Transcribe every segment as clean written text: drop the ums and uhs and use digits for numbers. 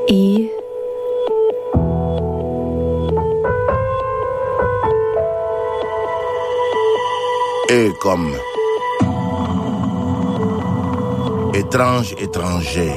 Et comme étrange, étranger.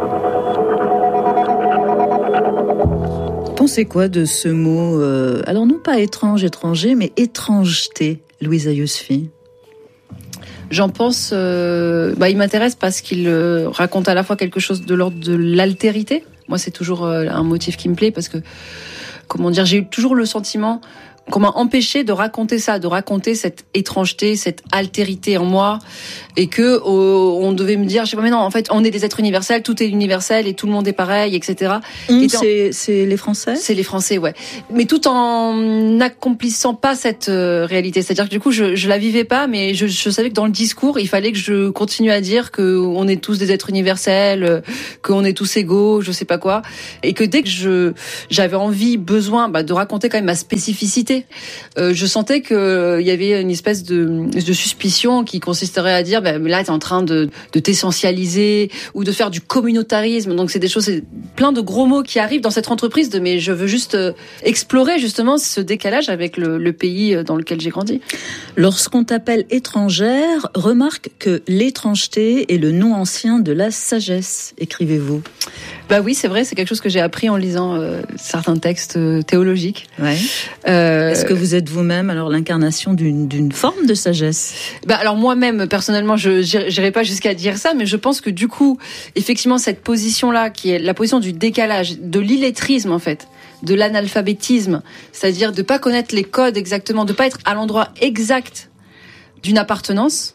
Pensez quoi de ce mot alors non pas étrange, étranger, mais étrangeté, Louisa Yousfi? J'en pense, il m'intéresse parce qu'il raconte à la fois quelque chose de l'ordre de l'altérité. Moi, c'est toujours un motif qui me plaît parce que, comment dire, j'ai eu toujours le sentiment qu'on m'a empêché de raconter ça, de raconter cette étrangeté, cette altérité en moi, et que on devait me dire, je sais pas, mais non, en fait, on est des êtres universels, tout est universel et tout le monde est pareil, etc. C'est les Français ? C'est les Français, ouais. Mais tout en n'accomplissant pas cette réalité. C'est-à-dire que du coup, je la vivais pas, mais je savais que dans le discours, il fallait que je continue à dire que on est tous des êtres universels, qu'on est tous égaux, je sais pas quoi, et que dès que j'avais besoin de raconter quand même ma spécificité, je sentais que il y avait une espèce de suspicion qui consisterait à dire là t'es en train de t'essentialiser ou de faire du communautarisme. Donc c'est des choses, c'est plein de gros mots qui arrivent dans cette entreprise mais je veux juste explorer justement ce décalage avec le pays dans lequel j'ai grandi. Lorsqu'on t'appelle étrangère, remarque que l'étrangeté est le nom ancien de la sagesse, écrivez-vous. Oui, c'est vrai, c'est quelque chose que j'ai appris en lisant certains textes théologiques. Ouais. Est-ce que vous êtes vous-même alors l'incarnation d'une forme de sagesse ? Alors moi-même, personnellement, je n'irai pas jusqu'à dire ça, mais je pense que du coup, effectivement, cette position-là, qui est la position du décalage, de l'illettrisme en fait, de l'analphabétisme, c'est-à-dire de pas connaître les codes exactement, de pas être à l'endroit exact d'une appartenance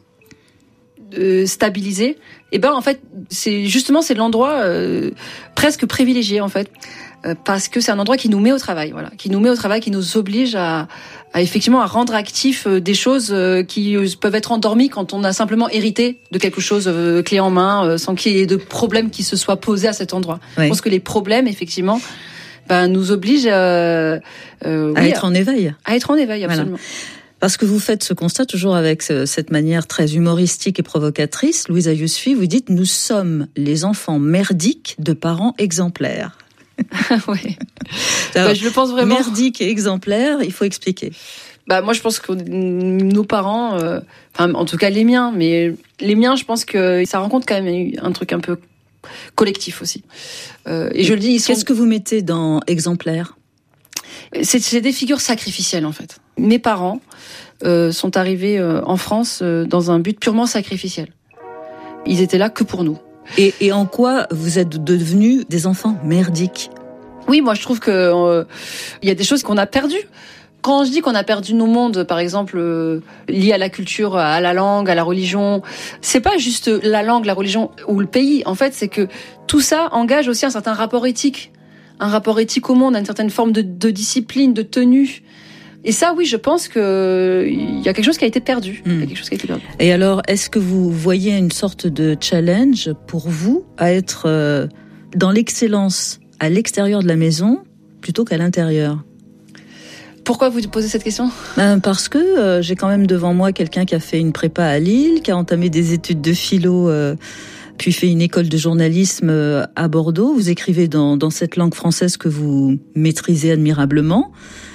stabilisée, en fait, c'est l'endroit presque privilégié en fait. Parce que c'est un endroit qui nous met au travail, qui nous oblige à effectivement à rendre actifs des choses qui peuvent être endormies quand on a simplement hérité de quelque chose clé en main, sans qu'il y ait de problème qui se soit posé à cet endroit. Oui. Je pense que les problèmes, effectivement, nous obligent à être en éveil. À être en éveil, absolument. Voilà. Parce que vous faites ce constat toujours avec cette manière très humoristique et provocatrice, Louisa Yousfi, vous dites « Nous sommes les enfants merdiques de parents exemplaires ». Oui. Je le pense vraiment. Merdique et exemplaire, il faut expliquer. Moi, je pense que nos parents, en tout cas les miens, mais les miens, je pense que ça rencontre quand même un truc un peu collectif aussi. Et je le dis, qu'est-ce que vous mettez dans exemplaire ? C'est des figures sacrificielles en fait. Mes parents sont arrivés en France dans un but purement sacrificiel. Ils étaient là que pour nous. Et en quoi vous êtes devenus des enfants merdiques ? Oui, moi je trouve que y a des choses qu'on a perdues. Quand je dis qu'on a perdu nos mondes, par exemple, liés à la culture, à la langue, à la religion, c'est pas juste la langue, la religion ou le pays. En fait, c'est que tout ça engage aussi un certain rapport éthique. Un rapport éthique au monde, une certaine forme de discipline, de tenue. Et ça, oui, je pense que il y a quelque chose qui a été perdu. Il y a quelque chose qui a été perdu. Et alors, est-ce que vous voyez une sorte de challenge pour vous à être dans l'excellence à l'extérieur de la maison plutôt qu'à l'intérieur ? Pourquoi vous posez cette question ? Parce que j'ai quand même devant moi quelqu'un qui a fait une prépa à Lille, qui a entamé des études de philo, puis fait une école de journalisme à Bordeaux. Vous écrivez dans cette langue française que vous maîtrisez admirablement.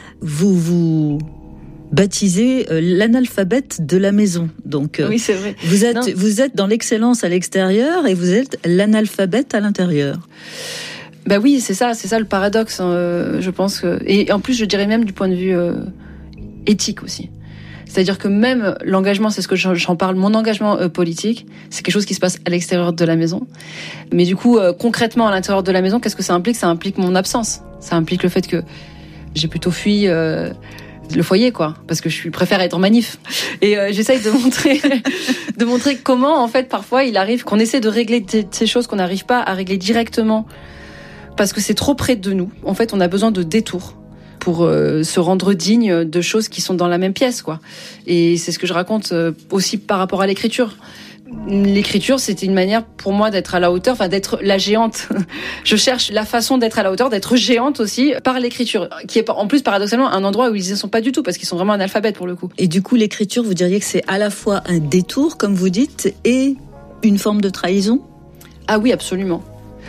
Vous baptisez l'analphabète de la maison. Donc, oui, c'est vrai. Vous êtes dans l'excellence à l'extérieur et vous êtes l'analphabète à l'intérieur. Oui, c'est ça le paradoxe. Je pense que, et en plus, je dirais même du point de vue éthique aussi. C'est-à-dire que même l'engagement, c'est ce que j'en parle, mon engagement politique, c'est quelque chose qui se passe à l'extérieur de la maison. Mais du coup, concrètement, à l'intérieur de la maison, qu'est-ce que ça implique ? Ça implique mon absence. Ça implique le fait que j'ai plutôt fui le foyer, quoi, parce que je préfère être en manif. Et j'essaye de montrer comment, en fait, parfois, il arrive qu'on essaie de régler ces choses qu'on n'arrive pas à régler directement, parce que c'est trop près de nous. En fait, on a besoin de détours pour se rendre digne de choses qui sont dans la même pièce, quoi. Et c'est ce que je raconte aussi par rapport à l'écriture. L'écriture, c'était une manière pour moi d'être à la hauteur, d'être la géante. Je cherche la façon d'être à la hauteur, d'être géante aussi par l'écriture, qui est en plus paradoxalement un endroit où ils ne sont pas du tout, parce qu'ils sont vraiment analphabètes pour le coup. Et du coup, l'écriture, vous diriez que c'est à la fois un détour, comme vous dites, et une forme de trahison ? Ah oui, absolument.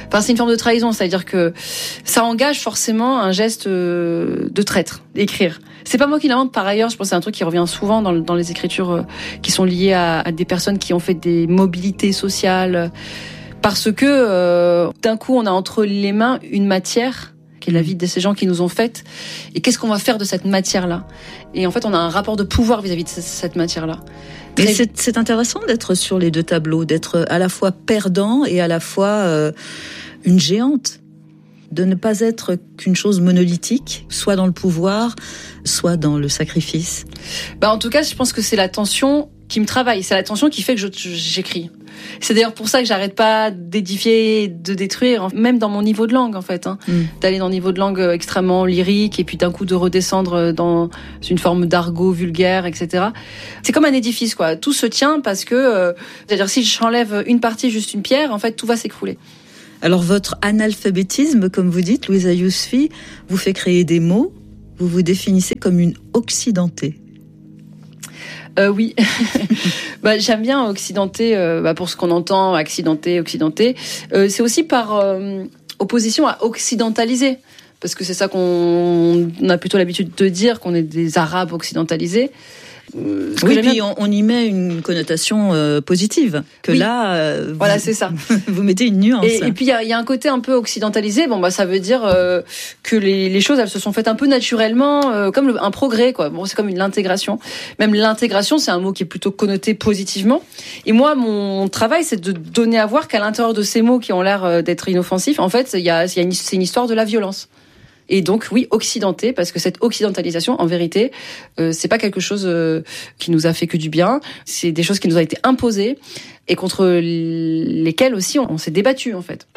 Enfin, c'est une forme de trahison, c'est-à-dire que ça engage forcément un geste de traître, écrire. C'est pas moi qui l'invente par ailleurs, je pense que c'est un truc qui revient souvent dans les écritures qui sont liées à des personnes qui ont fait des mobilités sociales, parce que d'un coup on a entre les mains une matière qui est la vie de ces gens qui nous ont faites, et qu'est-ce qu'on va faire de cette matière-là? Et en fait on a un rapport de pouvoir vis-à-vis de cette matière-là. Et c'est intéressant d'être sur les deux tableaux, d'être à la fois perdant et à la fois une géante. De ne pas être qu'une chose monolithique, soit dans le pouvoir, soit dans le sacrifice. En tout cas, je pense que c'est la tension qui me travaille, c'est la tension qui fait que j'écris. C'est d'ailleurs pour ça que j'arrête pas d'édifier, de détruire, même dans mon niveau de langue en fait, d'aller dans un niveau de langue extrêmement lyrique et puis d'un coup de redescendre dans une forme d'argot vulgaire, etc. C'est comme un édifice quoi, tout se tient parce que, c'est-à-dire si j'enlève une partie, juste une pierre, en fait tout va s'écrouler. Alors votre analphabétisme, comme vous dites, Louisa Yousfi, vous fait créer des mots. Vous vous définissez comme une occidentée. Oui. J'aime bien occidenté pour ce qu'on entend, accidenté, occidenté. C'est aussi par opposition à occidentaliser. Parce que c'est ça qu'on a plutôt l'habitude de dire, qu'on est des Arabes occidentalisés. Oui, puis on y met une connotation positive. Que oui. Là, voilà, c'est ça. Vous mettez une nuance. Et puis il y a un côté un peu occidentalisé. Ça veut dire que les choses elles se sont faites un peu naturellement, comme un progrès quoi. C'est comme l'intégration. Même l'intégration, c'est un mot qui est plutôt connoté positivement. Et moi, mon travail, c'est de donner à voir qu'à l'intérieur de ces mots qui ont l'air d'être inoffensifs, en fait, c'est une histoire de la violence. Et donc, oui, occidenté, parce que cette occidentalisation, en vérité, c'est pas quelque chose qui nous a fait que du bien. C'est des choses qui nous ont été imposées et contre lesquelles aussi on s'est débattu, en fait.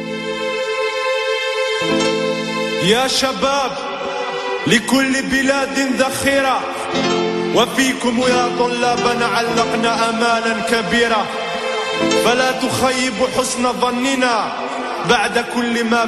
Ya shabab, لكل بلاد ذخيرة وفيكم يا طلابنا علقنا أمالا كبيرة فلا تخيبوا حسن ظننا بعد كل ما